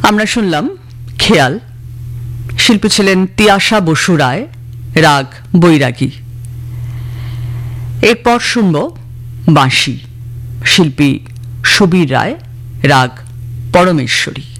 আমরা শুনলাম খেয়াল। শিল্পী ছিলেন তিয়াশা বসু রায়, রাগ বৈরাগী। এরপর শুনব বাঁশি, শিল্পী সুবীর রায়, রাগ পরমেশ্বরী।